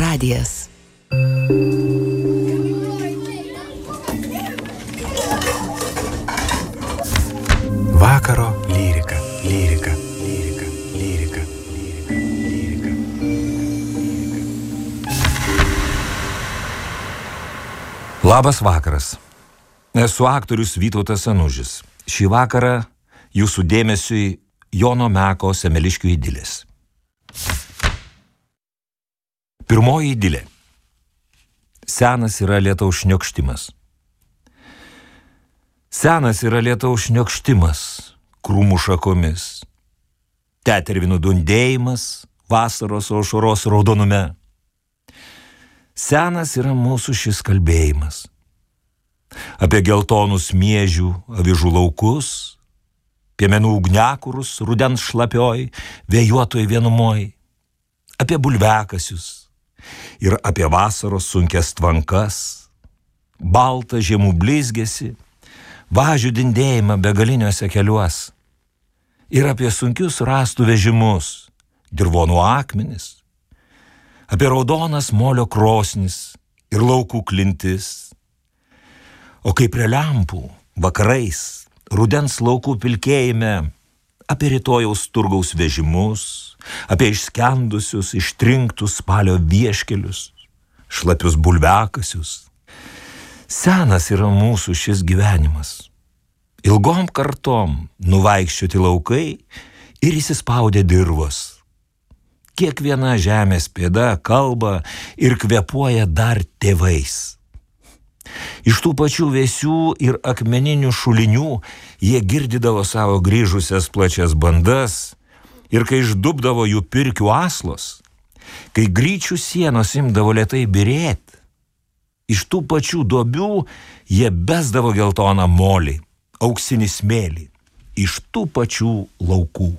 radijas. Vakaro lyrika, lyrika, lyrika, lyrika, lyrika, lyrika. Labas vakaras. Esu aktorius Vytautas Anužis. Šį vakarą jūsų dėmesiui Jono Meko Semeliškių idilės. Pirmoji idilė. Senas yra lietaus šniokštimas. Senas yra lietaus šniokštimas krūmų šakomis. Tetervinų dundėjimas vasaros aušros raudonume. Senas yra mūsų šis kalbėjimas. Apie geltonus miežių avižų laukus, piemenų ugniakurus rudens šlapioj, vėjuotoj vienumoj, apie bulviakasius ir apie vasaros sunkias tvankas, baltą žiemų blizgesį, važių dindėjimą begaliniuose keliuos ir apie sunkius rąstų vežimus, dirvonų akmenis, apie raudonas molio krosnis ir laukų klintis. O kai prie lempų vakarais rudens laukų pilkėjime apie rytojaus turgaus vežimus, apie išskendusius, ištrinktus spalio vieškelius, šlapius bulviakasius. Senas yra mūsų šis gyvenimas. Ilgom kartom nuvaikščioti laukai ir įsispaudę dirvos. Kiekviena žemės pėda kalba ir kvėpuoja dar tėvais. Iš tų pačių vėsių ir akmeninių šulinių jie girdydavo savo grįžusias plačias bandas ir kai išdubdavo jų pirkių aslos, kai gryčių sienos imdavo lėtai birėti, iš tų pačių duobių jie besdavo geltoną molį, auksinį smėlį, iš tų pačių laukų.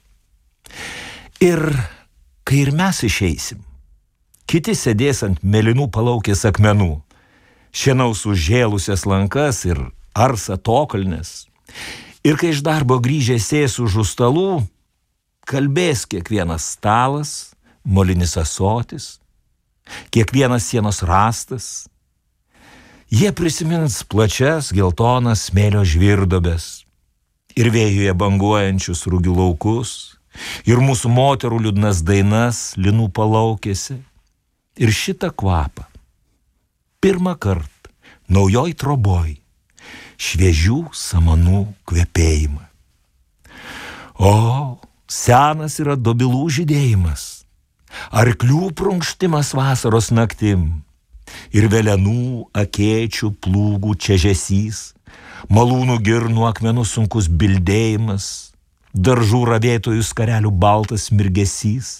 Ir kai ir mes išeisim, kiti sėdės ant mėlynų palaukės akmenų, šienaus užžėlusias lankas ir arsą tokalnes. Ir kai iš darbo grįžę sės už stalų, kalbės kiekvienas stalas, molinis ąsotis, kiekvienas sienos rąstas. Jie prisimins plačias geltonas smėlio žvirdobes ir vėjuje banguojančius rugių laukus ir mūsų moterų liūdnas dainas linų palaukėse ir šitą kvapą. Pirmą kartą naujoj troboj šviežių samanų kvepėjimą. O, senas yra dobilų žydėjimas, arklių prunkštimas vasaros naktim ir velenų, akėčių, plūgų čežesys, malūnų girnų akmenų sunkus bildėjimas, daržų ravėtojų skarelių baltas mirgesys.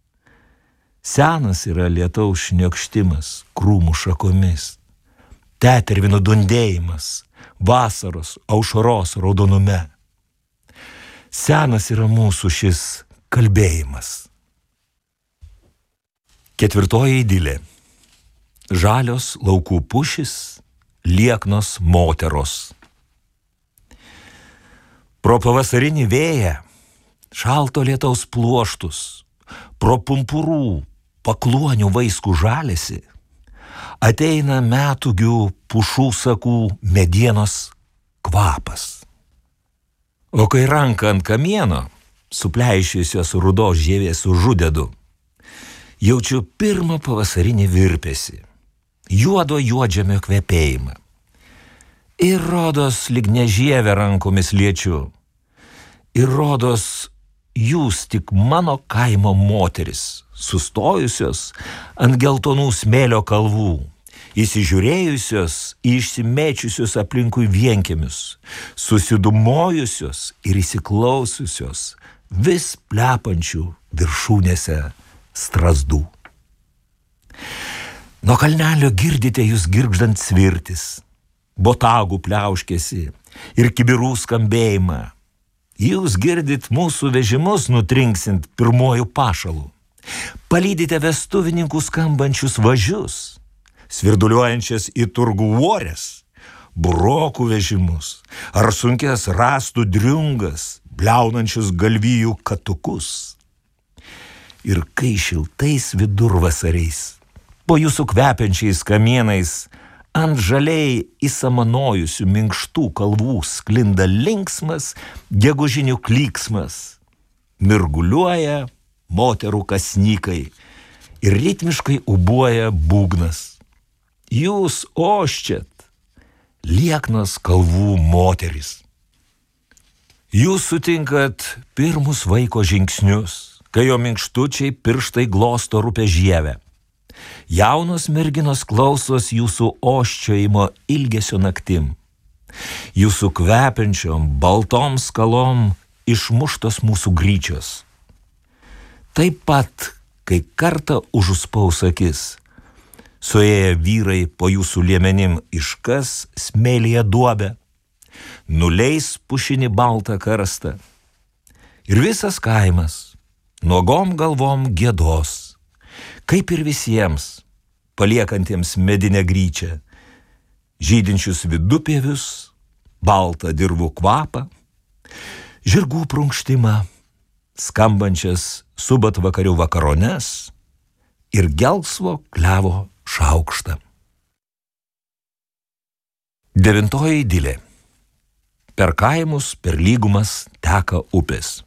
Senas yra lietaus šniokštimas krūmų šakomis, tetervinų dundėjimas vasaros aušros raudonume. Senas yra mūsų šis kalbėjimas. Ketvirtoji idilė. Žalios laukų pušys, lieknos moteros. Pro pavasarinį vėją, šalto lietaus pluoštus, pro pumpurų pakluonių vaiskų žalėsi, ateina metugių pušų sakų medienos kvapas. O kai ranką ant kamieno, supleišėjusios rudos žievės užudedu, jaučiu pirmą pavasarinį virpesį, juodo juodžemio kvepėjimą. Ir rodos lyg nežievę rankomis liečiu, ir rodos jūs tik mano kaimo moteris, sustojusios ant geltonų smėlio kalvų, įsižiūrėjusios į išsimėčiusius aplinkui vienkiemius, susidumojusios ir įsiklausiusios vis plepančių viršūnėse strazdų. Nuo kalnelio girdite jūs girgždant svirtis, botagų pliauškėsi ir kibirų skambėjimą. Jūs girdit mūsų vežimus nutrinksint pirmojų pašalų. Palydite vestuvininkų skambančius važius, svirduliuojančias į turgų uorės, burokų vežimus ar sunkias rąstų driungas, bliaunančius galvijų katukus. Ir kai šiltais vidurvasariais Po jūsų kvepiančiais kamienais ant žaliai įsamanojusių minkštų kalvų sklinda linksmas gegužinių klyksmas. Mirguliuoja moterų kasnykai ir ritmiškai ubuoja būgnas. Jūs oščiat, lieknas kalvų moteris. Jūs sutinkat pirmus vaiko žingsnius, kai jo minkštučiai pirštai glosto rupę žievę. Jaunos merginos klausos jūsų oščiojimo ilgesio naktim. Jūsų kvepiančiom, baltom skalom išmuštos mūsų gryčios. Taip pat, kai kartą užuspaus akis, suėję vyrai po jūsų liemenim iškas smėlyje duobę, nuleis pušinį baltą karstą. Ir visas kaimas nuogom galvom giedos, kaip ir visiems, paliekantiems medinę gryčią, žydinčius vidupievius, baltą dirvų kvapą, žirgų prunkštimą, skambančias subatvakarių vakarones ir gelsvo klevo šaukštą. 9 idilė. Per kaimus, per lygumas teka upės.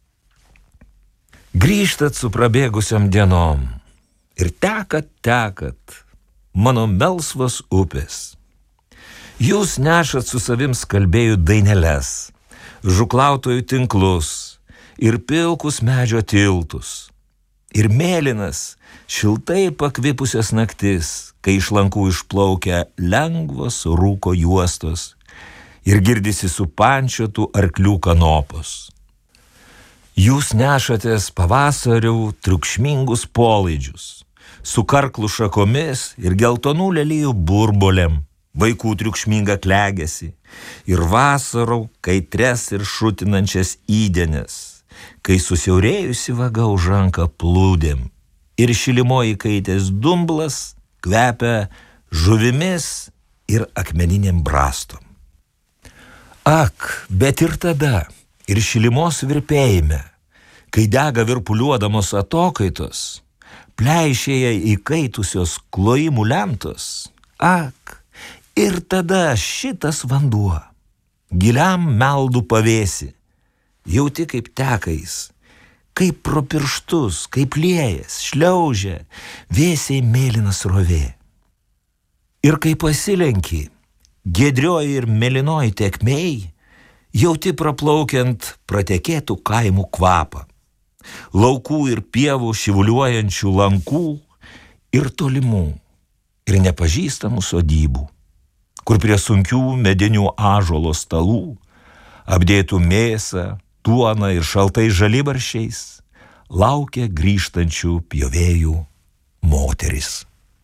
Grįžtat su prabėgusiam dienom ir tekat, mano melsvos upės. Jūs nešat su savim skalbėjų daineles, žuklautojų tinklus ir pilkus medžio tiltus. Ir mėlynas, šiltai pakvipusias naktis, kai iš lankų išplaukia lengvos rūko juostos ir girdisi supančiotų arklių kanopos. Jūs nešatės pavasarių triukšmingus polaidžius, su karklų šakomis ir geltonų lelijų burbolėm, vaikų triukšmingą klegėsi ir vasarų kaitres ir šutinančias įdienes, kai susiaurėjusi vaga už ranką plūdėm ir šilimoji kaitės dumblas kvepia žuvimis ir akmeninėm brastom. Ak, bet ir tada, ir šilimos virpėjime, kai dega virpuliuodamos atokaitos, pleišėja įkaitusios klojimų lentos, ak, ir tada šitas vanduo, giliam meldų pavėsi, jauti kaip tekais, kaip pro pirštus, kaip liejas, šliaužia, vėsiai mėlynas rovė. Ir kai pasilenki, giedrioji ir mėlynoji tekmėj, jauti praplaukiant pratekėtų kaimų kvapą, laukų ir pievų šivuliuojančių lankų ir tolimų ir nepažįstamų sodybų, kur prie sunkių medinių ąžuolo stalų, apdėtų mėsą, duoną ir šaltais žalibarščiais, laukia grįžtančių pjovėjų moteris.